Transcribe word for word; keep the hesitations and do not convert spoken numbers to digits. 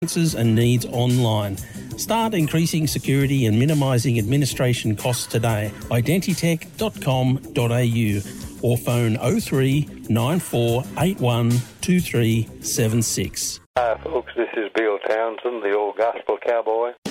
and needs online. Start increasing security and minimising administration costs today. identitech dot com dot a u or phone oh three nine four eight one two three seven six. Hi folks, this is Bill Townsend, the old gospel cowboy.